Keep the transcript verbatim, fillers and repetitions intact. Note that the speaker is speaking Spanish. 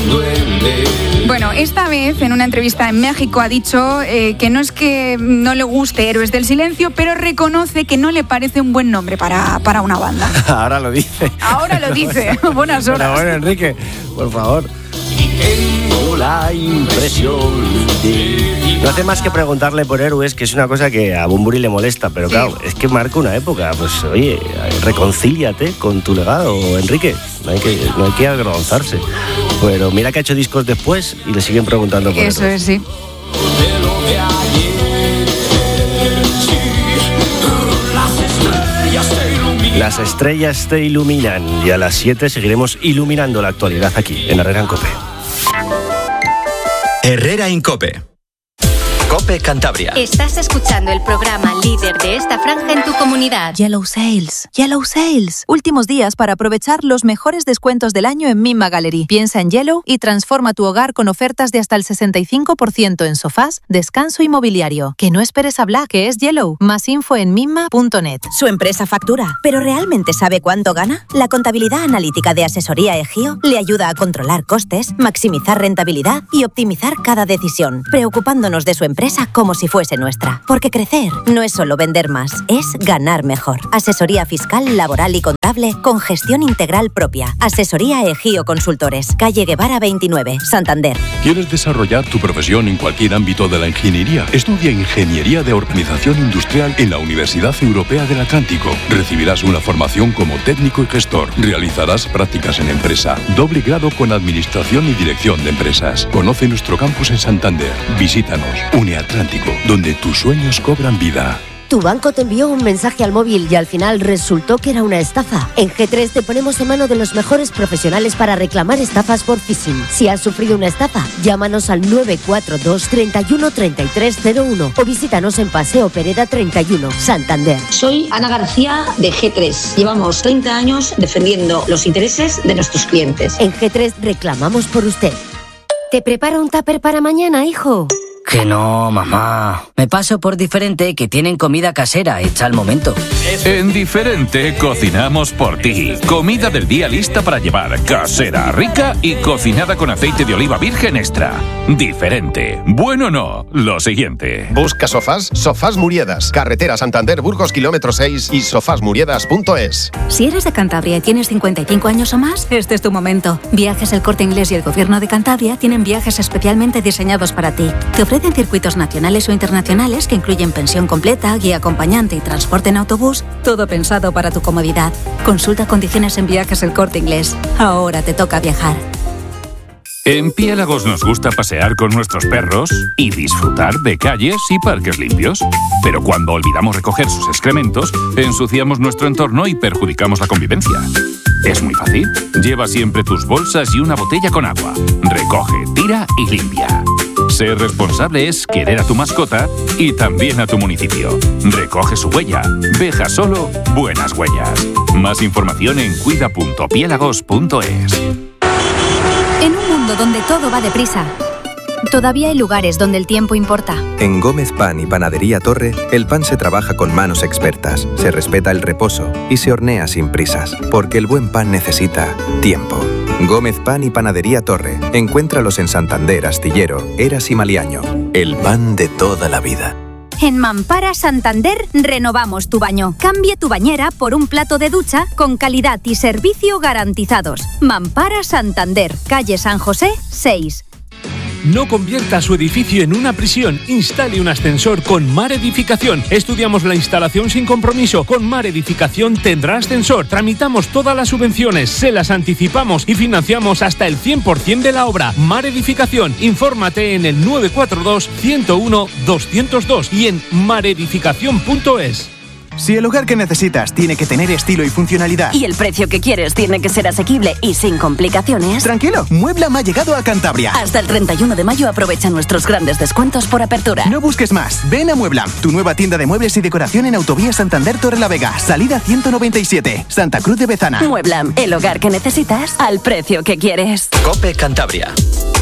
duele. Bueno, esta vez en una entrevista en México ha dicho eh, que no es que no le guste Héroes del Silencio, pero reconoce que no le parece un buen nombre para, para una banda. Ahora lo dice. Ahora lo dice. Buenas horas. Pero bueno, Enrique, por favor. Tengo la impresión de... No hace más que preguntarle por Héroes, que es una cosa que a Bunbury le molesta, pero claro, sí. Es que marca una época. Pues oye, reconcíliate con tu legado, Enrique. No hay que, no hay que avergonzarse. Pero mira que ha hecho discos después y le siguen preguntando por Eso Héroes. es, sí. Las estrellas te iluminan y a las siete seguiremos iluminando la actualidad aquí, en Herrera en COPE. Herrera en COPE. COPE Cantabria. Estás escuchando el programa líder de esta franja en tu comunidad. Yellow Sales. Yellow Sales. Últimos días para aprovechar los mejores descuentos del año en Mimma Gallery. Piensa en Yellow y transforma tu hogar con ofertas de hasta el sesenta y cinco por ciento en sofás, descanso y mobiliario. Que no esperes a Black, que es Yellow. Más info en mimma punto net. Su empresa factura, pero ¿realmente sabe cuánto gana? La contabilidad analítica de Asesoría Egio le ayuda a controlar costes, maximizar rentabilidad y optimizar cada decisión, preocupándonos de su empresa como si fuese nuestra. Porque crecer no es solo vender más, es ganar mejor. Asesoría fiscal, laboral y contable con gestión integral propia. Asesoría Egio Consultores, calle Guevara veintinueve, Santander. ¿Quieres desarrollar tu profesión en cualquier ámbito de la ingeniería? Estudia Ingeniería de Organización Industrial en la Universidad Europea del Atlántico. Recibirás una formación como técnico y gestor. Realizarás prácticas en empresa, doble grado con Administración y Dirección de Empresas. Conoce nuestro campus en Santander. Visítanos. Atlántico, donde tus sueños cobran vida. Tu banco te envió un mensaje al móvil y al final resultó que era una estafa. En G tres te ponemos en mano de los mejores profesionales para reclamar estafas por phishing. Si has sufrido una estafa, llámanos al nueve cuatro dos, treinta y uno, treinta y tres cero uno o visítanos en Paseo Pereda treinta y uno, Santander. Soy Ana García de G tres. Llevamos treinta años defendiendo los intereses de nuestros clientes. En G tres reclamamos por usted. ¿Te preparo un tupper para mañana, hijo? Que no, mamá. Me paso por Diferente, que tienen comida casera hecha al momento. En Diferente cocinamos por ti. Comida del día lista para llevar, casera, rica y cocinada con aceite de oliva virgen extra. Diferente. Bueno o no, lo siguiente. Busca sofás, Sofás Muriedas. Carretera Santander, Burgos, kilómetro seis y sofás muriedas punto es. Si eres de Cantabria y tienes cincuenta y cinco años o más, este es tu momento. Viajes El Corte Inglés y el Gobierno de Cantabria tienen viajes especialmente diseñados para ti. Te ofrecen circuitos nacionales o internacionales que incluyen pensión completa, guía acompañante y transporte en autobús, todo pensado para tu comodidad. Consulta condiciones en Viajes El Corte Inglés. Ahora te toca viajar. En Piélagos nos gusta pasear con nuestros perros y disfrutar de calles y parques limpios. Pero cuando olvidamos recoger sus excrementos, ensuciamos nuestro entorno y perjudicamos la convivencia. Es muy fácil. Lleva siempre tus bolsas y una botella con agua. Recoge, tira y limpia. Ser responsable es querer a tu mascota y también a tu municipio. Recoge su huella. Deja solo buenas huellas. Más información en cuida punto piélagos punto es. En un mundo donde todo va deprisa, todavía hay lugares donde el tiempo importa. En Gómez Pan y Panadería Torre, el pan se trabaja con manos expertas, se respeta el reposo y se hornea sin prisas, porque el buen pan necesita tiempo. Gómez Pan y Panadería Torre. Encuéntralos en Santander, Astillero, Eras y Maliaño. El pan de toda la vida. En Mampara Santander renovamos tu baño. Cambie tu bañera por un plato de ducha con calidad y servicio garantizados. Mampara Santander, calle San José, seis. No convierta su edificio en una prisión. Instale un ascensor con Mar Edificación. Estudiamos la instalación sin compromiso. Con Mar Edificación tendrá ascensor. Tramitamos todas las subvenciones, se las anticipamos y financiamos hasta el cien por ciento de la obra. Mar Edificación. Infórmate en el nueve cuatro dos, ciento uno, doscientos dos y en mar edificación punto es. Si el hogar que necesitas tiene que tener estilo y funcionalidad y el precio que quieres tiene que ser asequible y sin complicaciones, tranquilo, Mueblam ha llegado a Cantabria. Hasta el treinta y uno de mayo aprovecha nuestros grandes descuentos por apertura. No busques más, ven a Mueblam, tu nueva tienda de muebles y decoración en Autovía Santander Torrelavega, salida ciento noventa y siete, Santa Cruz de Bezana. Mueblam, el hogar que necesitas al precio que quieres. COPE Cantabria.